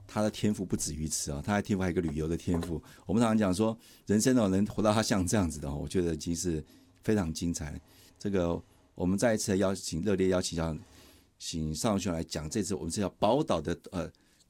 他的天赋不止于此他的天赋还有一个旅游的天赋。我们常常讲说，人生能活到他像这样子的我觉得已经是非常精彩。这个我们再一次热烈邀请请邵荣兄来讲这次我们是要宝岛的